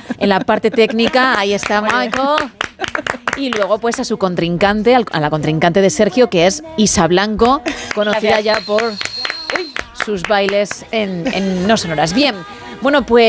en la parte técnica. Ahí está Michael. Y luego pues a su contrincante, a la contrincante de Sergio, que es Isa Blanco, conocida ya por sus bailes en No Sonoras. Bien, bueno, pues